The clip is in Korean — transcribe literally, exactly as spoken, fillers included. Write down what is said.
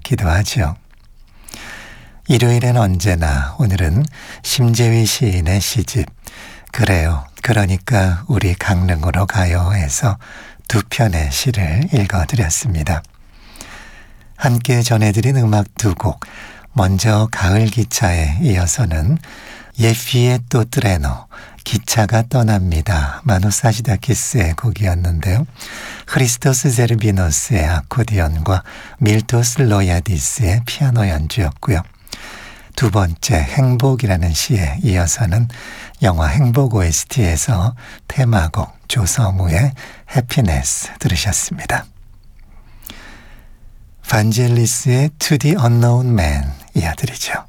같기도 하죠. 일요일엔 언제나 오늘은 심재위 시인의 시집 그래요. 그러니까 우리 강릉으로 가요에서 두 편의 시를 읽어드렸습니다. 함께 전해드린 음악 두 곡, 먼저 가을 기차에 이어서는 예피의 또 트레노, 기차가 떠납니다. 마노사시다키스의 곡이었는데요. 크리스토스 제르비노스의 아코디언과 밀토스 로야디스의 피아노 연주였고요. 두 번째 행복이라는 시에 이어서는 영화 행복 오에스티에서 테마곡 조성우의 해피네스 들으셨습니다. 반젤리스의 To the Unknown Man 이어드리죠.